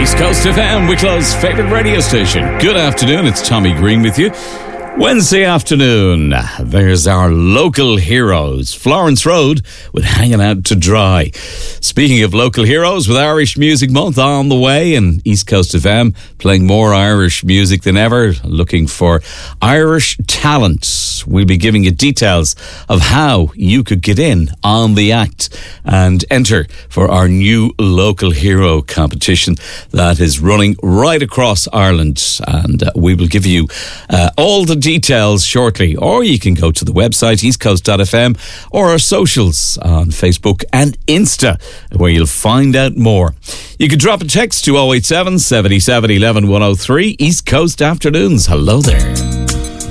East Coast FM, Wicklow's favourite radio station. Good afternoon, it's Tommy Green with you. Wednesday afternoon, there's our local heroes. Florence Road with Hanging Out to Dry. Speaking of local heroes, with Irish Music Month on the way and East Coast FM playing more Irish music than ever, looking for Irish talent. We'll be giving you details of how you could get in on the act and enter for our new local hero competition that is running right across Ireland. And we will give you all the details shortly, or you can go to the website eastcoast.fm or our socials on Facebook and Insta, where you'll find out more. You can drop a text to 087 77 11 103. East Coast Afternoons. Hello there.